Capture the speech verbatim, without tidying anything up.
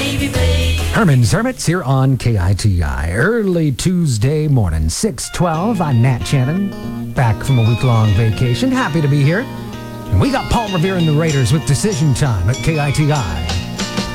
Herman's Hermits here on K I T I. Early Tuesday morning, six twelve. I'm Nat Shannon, back from a week-long vacation. Happy to be here. And we got Paul Revere and the Raiders with Decision Time at K I T I.